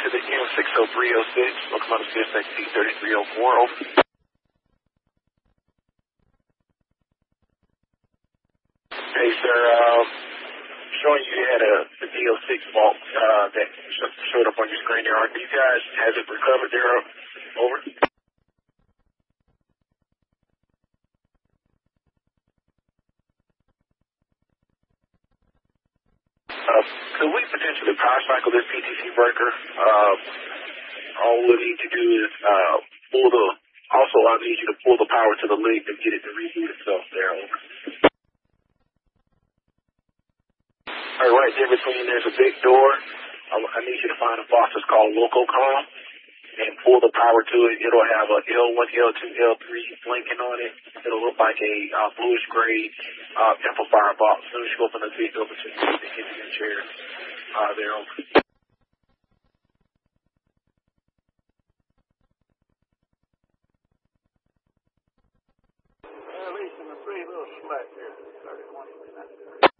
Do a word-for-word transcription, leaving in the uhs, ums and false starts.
to the M six oh three oh six, locomotive C S X T thirty-three oh four, over. Hey, sir, um, showing you had a, a D O six fault uh, that sh- showed up on your screen there. Are you guys, has it recovered there? Over. Uh, could we potentially power cycle this P T C breaker? Uh, all we need to do is uh, pull the, also I need you to pull the power to the link and get it to reboot itself there. Over. All right, there between there's a big door. I, I need you to find a box that's called Lococom and pull the power to it. It'll have a L one, L two, L three blinking on it. It'll look like a uh, bluish gray uh, amplifier box. As soon as you open the big door between the kitchen and chair, uh, there. Uh, least in the three little slack here, thirty-one percent.